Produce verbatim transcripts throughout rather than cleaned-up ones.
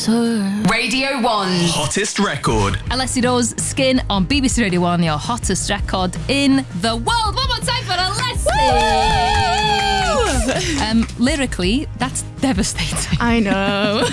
closer. Radio one. Hottest record. Alessi Rose, Skin on B B C Radio one, your hottest record in the world. One more time for Alessi. Um, lyrically, that's devastating. I know.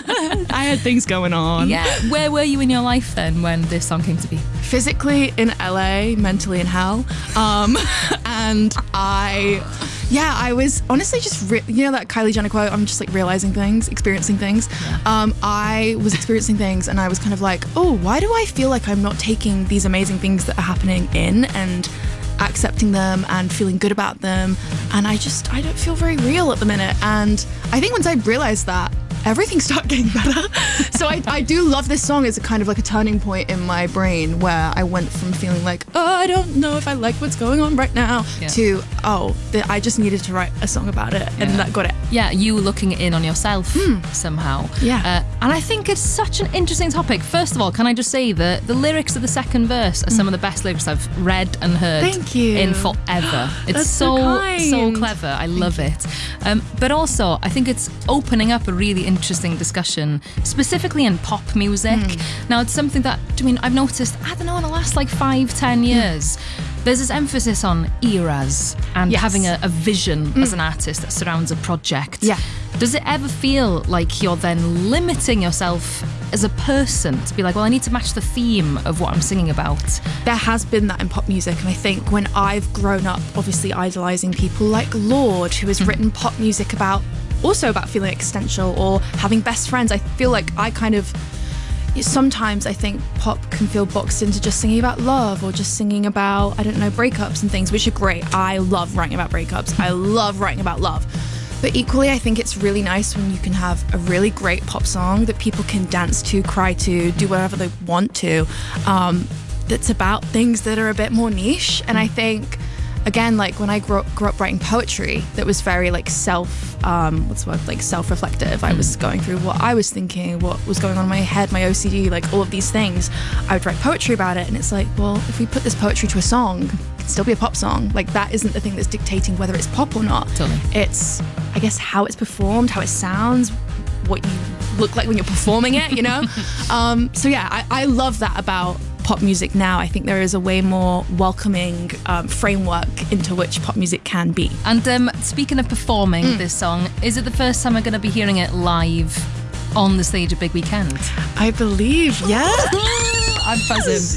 I had things going on. Yeah. Where were you in your life then when this song came to be? Physically in L A, mentally in hell. Um, and I, yeah, I was honestly just, re- you know that Kylie Jenner quote, I'm just like realizing things, experiencing things. Yeah. Um, I was experiencing things and I was kind of like, oh, why do I feel like I'm not taking these amazing things that are happening in and accepting them and feeling good about them? And I just, I don't feel very real at the minute. And I think once I realized that, everything started getting better. So I, I do love this song as a kind of like a turning point in my brain where I went from feeling like, oh, I don't know if I like what's going on right now, yeah. to, oh, th- I just needed to write a song about it, and yeah. that got it. Yeah, you looking in on yourself mm. somehow. Yeah. Uh, and I think it's such an interesting topic. First of all, can I just say that the lyrics of the second verse are mm. some of the best lyrics I've read and heard Thank you. in forever. It's That's so, so kind. so clever. I Thank love you. it. Um, but also, I think it's opening up a really interesting discussion, specifically in pop music. Mm. Now, it's something that, I mean, I've noticed, I don't know, in the last like five, ten years, mm. there's this emphasis on eras and yes. having a, a vision mm. as an artist that surrounds a project. Yeah. Does it ever feel like you're then limiting yourself as a person to be like, well, I need to match the theme of what I'm singing about? There has been that in pop music, and I think when I've grown up obviously idolising people like Lorde, who has mm-hmm. written pop music about also about feeling existential or having best friends, I feel like I kind of sometimes I think pop can feel boxed into just singing about love or just singing about, I don't know, breakups and things, which are great. I love writing about breakups. I love writing about love. But equally, I think it's really nice when you can have a really great pop song that people can dance to, cry to, do whatever they want to, um, that's about things that are a bit more niche. And I think, again, like when I grew up, grew up writing poetry that was very like self, um, what's the word, like self-reflective. I was going through what I was thinking, what was going on in my head, my O C D, like all of these things. I would write poetry about it, and it's like, well, if we put this poetry to a song, it can still be a pop song. Like that isn't the thing that's dictating whether it's pop or not. Totally. It's, I guess, how it's performed, how it sounds, what you look like when you're performing it, you know? um, so yeah, I, I love that about pop music now. I think there is a way more welcoming um, framework into which pop music can be. And um, speaking of performing mm. this song, is it the first time we're going to be hearing it live on the stage at Big Weekend? I believe, yeah. I'm buzzing.